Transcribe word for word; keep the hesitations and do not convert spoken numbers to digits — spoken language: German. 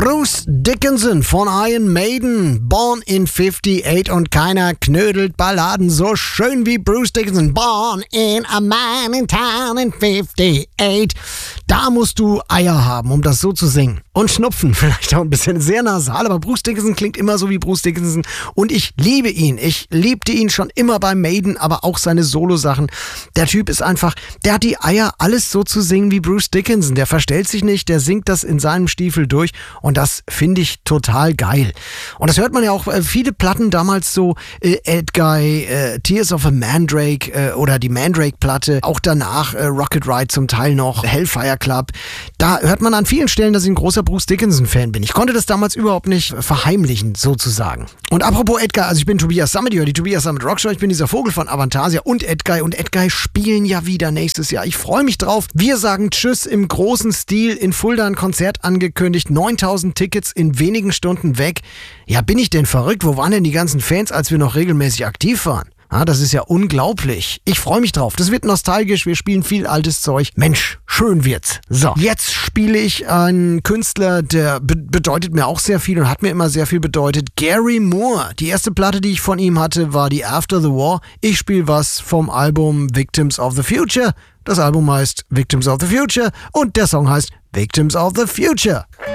Bruce Dickinson von Iron Maiden, Born in fifty-eight, und keiner knödelt Balladen so schön wie Bruce Dickinson. Born in a mining town in fifty-eight. Da musst du Eier haben, um das so zu singen. Und Schnupfen, vielleicht auch ein bisschen sehr nasal, aber Bruce Dickinson klingt immer so wie Bruce Dickinson und ich liebe ihn. Ich liebte ihn schon immer bei Maiden, aber auch seine Solo-Sachen. Der Typ ist einfach, der hat die Eier, alles so zu singen wie Bruce Dickinson. Der verstellt sich nicht, der singt das in seinem Stiefel durch und das finde ich total geil. Und das hört man ja auch, äh, viele Platten damals so, äh, Edguy, äh, Tears of a Mandrake äh, oder die Mandrake-Platte, auch danach äh, Rocket Ride zum Teil noch, Hellfire Club. Da hört man an vielen Stellen, dass ich ein großer Bruce Dickinson-Fan bin. Ich konnte das damals überhaupt nicht verheimlichen, sozusagen. Und apropos Edguy, also ich bin Tobias Sammet, die Tobias Sammet Rockshow, ich bin dieser Vogel von Avantasia und Edguy und Edguy spielen ja wieder nächstes Jahr. Ich freue mich drauf. Wir sagen Tschüss im großen Stil, in Fulda ein Konzert angekündigt, neuntausend Tickets in wenigen Stunden weg. Ja, bin ich denn verrückt? Wo waren denn die ganzen Fans, als wir noch regelmäßig aktiv waren? Ah, das ist ja unglaublich. Ich freue mich drauf. Das wird nostalgisch. Wir spielen viel altes Zeug. Mensch, schön wird's. So, jetzt spiele ich einen Künstler, der be- bedeutet mir auch sehr viel und hat mir immer sehr viel bedeutet. Gary Moore. Die erste Platte, die ich von ihm hatte, war die After the War. Ich spiele was vom Album Victims of the Future. Das Album heißt Victims of the Future und der Song heißt Victims of the Future.